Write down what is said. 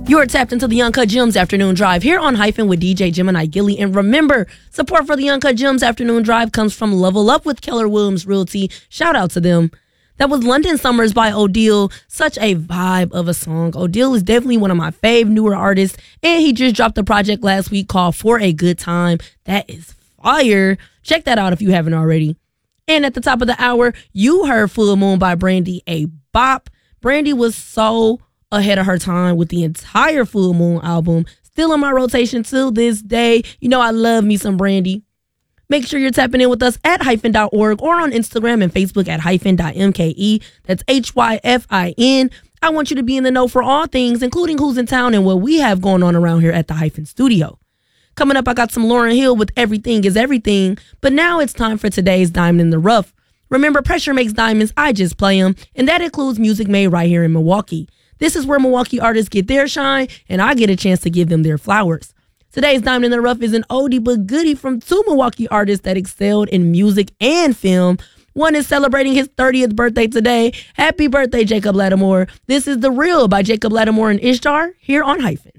You're tapped into the Uncut Gems Afternoon Drive here on Hyphen with DJ Gemini Gilly. And remember, support for the Uncut Gems Afternoon Drive comes from Level Up with Keller Williams Realty. Shout out to them. That was London Summers by Odile. Such a vibe of a song. Odile is definitely one of my fave newer artists, and he just dropped a project last week called For a Good Time. That is fire. Check that out if you haven't already. And at the top of the hour, you heard Full Moon by Brandy, a bop. Brandy was so ahead of her time with the entire Full Moon album. Still in my rotation to this day. You know I love me some Brandy. Make sure you're tapping in with us at hyphen.org or on Instagram and Facebook at hyphen.mke. That's HYFIN. I want you to be in the know for all things, including who's in town and what we have going on around here at the Hyphen Studio. Coming up, I got some Lauryn Hill with Everything is Everything. But now it's time for today's Diamond in the Rough. Remember, pressure makes diamonds. I just play them. And that includes music made right here in Milwaukee. This is where Milwaukee artists get their shine, and I get a chance to give them their flowers. Today's Diamond in the Rough is an oldie but goodie from two Milwaukee artists that excelled in music and film. One is celebrating his 30th birthday today. Happy birthday, Jacob Latimore. This is The Real by Jacob Latimore and Ishtar here on Hyphen.